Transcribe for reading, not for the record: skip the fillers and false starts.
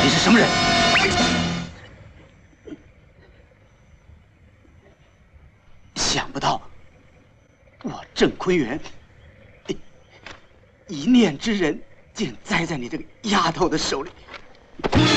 你是什么人？想不到，我郑坤元一念之仁，竟栽在你这个丫头的手里。